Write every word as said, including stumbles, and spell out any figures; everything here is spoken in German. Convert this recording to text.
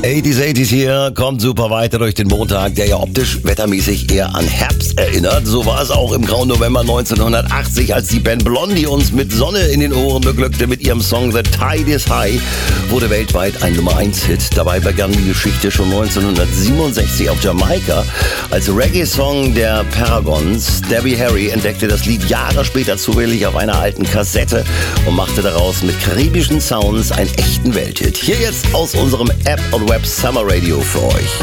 achtziger, achtziger hier, kommt super weiter durch den Montag, der ja optisch wettermäßig eher an Herbst erinnert. So war es auch im grauen November neunzehnhundertachtzig, als die Band Blondie uns mit Sonne in den Ohren beglückte mit ihrem Song The Tide is High, wurde weltweit ein Nummer eins Hit. Dabei begann die Geschichte schon neunzehnhundertsiebenundsechzig auf Jamaika. Als Reggae-Song der Paragons, Debbie Harry entdeckte das Lied Jahre später zufällig auf einer alten Kassette und machte daraus mit karibischen Sounds einen echten Welthit. Hier jetzt aus unserem App und Web Summer Radio für euch.